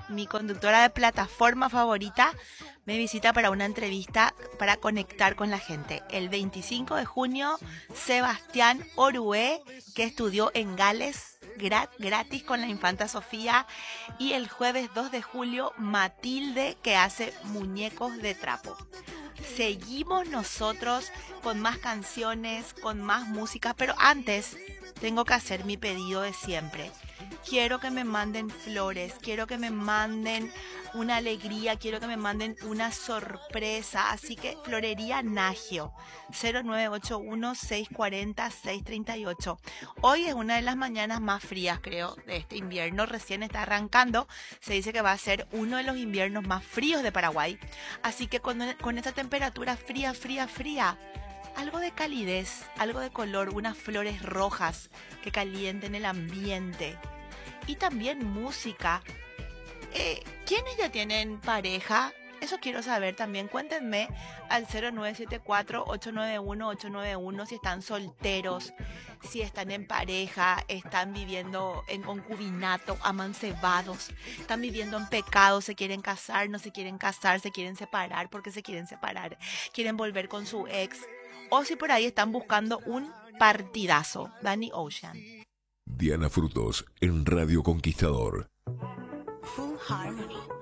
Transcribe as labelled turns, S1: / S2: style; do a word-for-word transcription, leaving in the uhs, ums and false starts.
S1: mi conductora de plataforma favorita, me visita para una entrevista para conectar con la gente. El veinticinco de junio, Sebastián Orué, que estudió en Gales grat- gratis con la infanta Sofía. Y el jueves dos de julio, Matilde, que hace muñecos de trapo. Seguimos nosotros con más canciones, con más música, pero antes tengo que hacer mi pedido de siempre. Quiero que me manden flores, quiero que me manden una alegría, quiero que me manden una sorpresa. Así que Florería Nagio, cero nueve ocho uno, seis cuatro cero, seis tres ocho. Hoy es una de las mañanas más frías, creo, de este invierno. Recién está arrancando. Se dice que va a ser uno de los inviernos más fríos de Paraguay. Así que con, con esa temperatura fría, fría, fría, algo de calidez, algo de color, unas flores rojas que calienten el ambiente. Y también música. Eh, ¿Quiénes ya tienen pareja? Eso quiero saber también. Cuéntenme al cero nueve siete cuatro, ocho nueve uno, ocho nueve uno si están solteros, si están en pareja, están viviendo en concubinato, amancebados, están viviendo en pecado, se quieren casar, no se quieren casar, se quieren separar porque se quieren separar, quieren volver con su ex, o si por ahí están buscando un partidazo. Danny Ocean.
S2: Diana Frutos en Radio Conquistador.
S3: Full Harmony.